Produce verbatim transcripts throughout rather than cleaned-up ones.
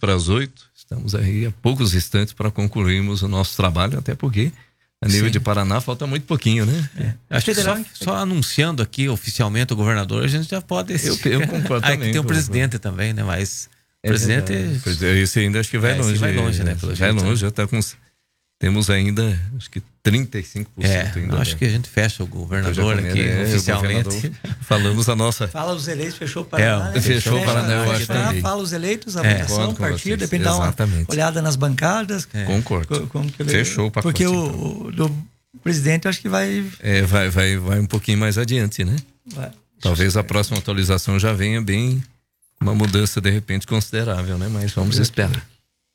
para as oito. Estamos aí a poucos instantes para concluirmos o nosso trabalho, até porque a nível Sim. de Paraná falta muito pouquinho, né? É. Acho que só, só anunciando aqui oficialmente o governador, a gente já pode... Eu, eu concordo também. Aí tem o presidente também, né? Mas o é presidente... É, esse ainda acho que vai é, longe. Vai longe, né? Pelo vai longe, já tá com... Temos ainda, acho que trinta e cinco por cento é, ainda. Acho que a gente fecha o governador aqui, é, oficialmente. Governador, falamos a nossa... Fala os eleitos, fechou o Paraná. É, né? Fechou o Paraná, eu acho também. Fala os eleitos, a é, votação, o partido, depende dar uma olhada nas bancadas. É. Concordo. Como que ele... Fechou o pacote. Porque o, o do presidente, eu acho que vai... É, vai, vai, vai um pouquinho mais adiante, né? Vai. Talvez a próxima atualização já venha bem, uma mudança de repente considerável, né? Mas vamos esperar.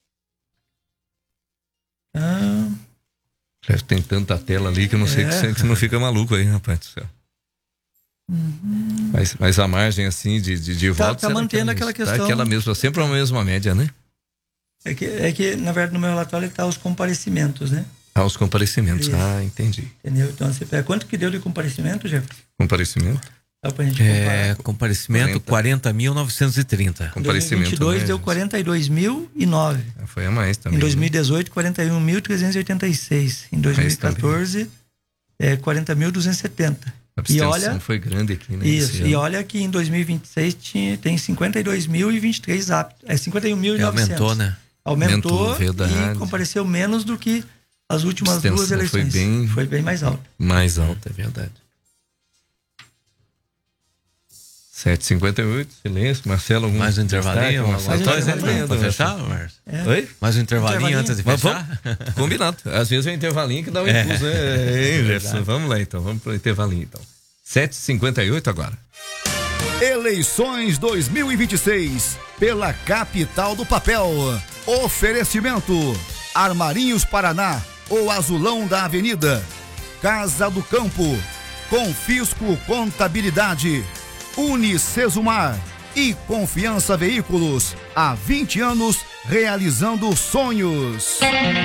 Ah... Tem tanta tela ali que eu não sei é. que você não fica maluco aí, rapaz do céu. Uhum. Mas, mas a margem assim de, de, de tá, votos... Tá mantendo aquela questão... Tá aquela mesma, sempre a mesma média, né? É que, é que na verdade, no meu relatório está os comparecimentos, né? Ah, os comparecimentos. Isso. Ah, entendi. Entendeu? Então você pega... Quanto que deu de comparecimento, Jefferson? Comparecimento? Dá pra gente é, comparecimento quarenta mil novecentos e trinta. Comparecimento. Em dois mil e vinte e dois, né, deu quarenta e dois mil e nove. Foi a mais também. Em dois mil e dezoito, quarenta e um mil trezentos e oitenta e seis. Em dois mil e quatorze, é, quarenta mil duzentos e setenta. A abstenção e olha, foi grande aqui, né? Isso. E olha que em dois mil e vinte e seis tinha, tem cinquenta e dois mil e vinte e três aptos. É cinquenta e um mil e novecentos. Aumentou, né? Aumentou, Aumentou e compareceu menos do que as últimas duas eleições. Foi bem, foi bem mais alta. Mais alta, é verdade. sete e cinquenta e oito, silêncio. Marcelo, algum mais um intervalinho? Mais um intervalinho para fechar, Marcelo? É. Oi? Mais um intervalinho, intervalinho antes de fechar? Vamos, combinado. Às vezes é um intervalinho que dá um é. impulso, né? É, é vamos lá então, vamos para o intervalinho então. sete e cinquenta e oito agora. Eleições dois mil e vinte e seis pela capital do papel. Oferecimento: Armarinhos Paraná, o azulão da avenida. Casa do Campo, Confisco Contabilidade, Unicesumar e Confiança Veículos. Há vinte anos realizando sonhos.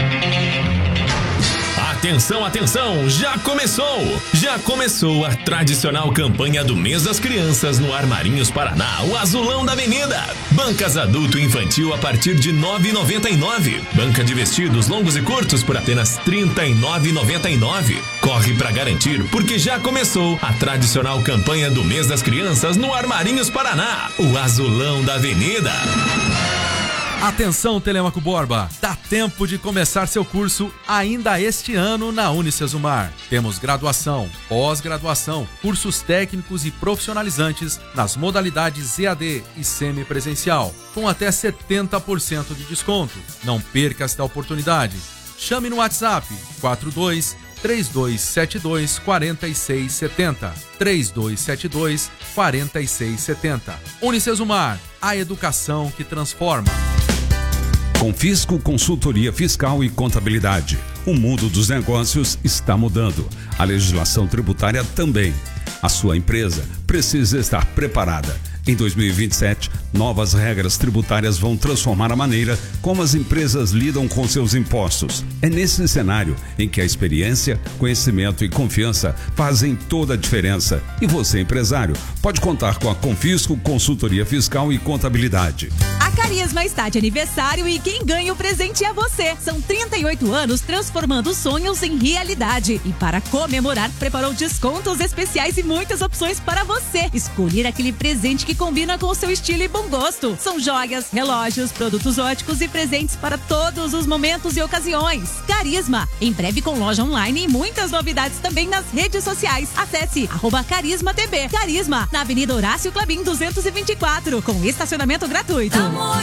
Atenção, atenção, já começou! Já começou a tradicional campanha do Mês das Crianças no Armarinhos Paraná, o azulão da avenida. Bancas adulto e infantil a partir de nove reais e noventa e nove centavos. Banca de vestidos longos e curtos por apenas trinta e nove reais e noventa e nove centavos. Corre pra garantir, porque já começou a tradicional campanha do Mês das Crianças no Armarinhos Paraná, o azulão da avenida. Atenção, Telêmaco Borba, dá tempo de começar seu curso ainda este ano na Unicesumar. Temos graduação, pós-graduação, cursos técnicos e profissionalizantes nas modalidades E A D e semipresencial, com até setenta por cento de desconto. Não perca esta oportunidade. Chame no WhatsApp quatro dois três dois sete dois quatro seis sete zero, três dois sete dois quatro seis sete zero. Unicesumar, a educação que transforma. Confisco Consultoria Fiscal e Contabilidade. O mundo dos negócios está mudando. A legislação tributária também. A sua empresa precisa estar preparada. Em dois mil e vinte e sete, novas regras tributárias vão transformar a maneira como as empresas lidam com seus impostos. É nesse cenário em que a experiência, conhecimento e confiança fazem toda a diferença. E você, empresário, pode contar com a Confisco Consultoria Fiscal e Contabilidade. A Carisma está de aniversário e quem ganha o presente é você. São trinta e oito anos transformando sonhos em realidade. E para comemorar, preparou descontos especiais e muitas opções para você escolher aquele presente que combina com o seu estilo e bom gosto. São joias, relógios, produtos óticos e presentes para todos os momentos e ocasiões. Carisma, em breve com loja online e muitas novidades também nas redes sociais. Acesse arroba Carisma T V. Carisma, na Avenida Horácio Clabim duzentos e vinte e quatro, com estacionamento gratuito. Amor